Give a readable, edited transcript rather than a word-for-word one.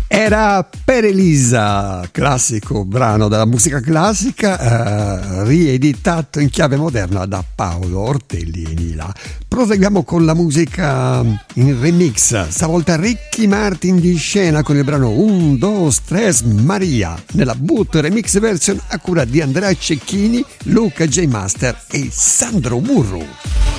Era Per Elisa, classico brano della musica classica, rieditato in chiave moderna da Paolo Ortelli e Nila. Proseguiamo con la musica in remix, stavolta Ricky Martin di scena con il brano 1, 2, 3 Maria, nella boot remix version a cura di Andrea Cecchini, Luca J. Master e Sandro Burru.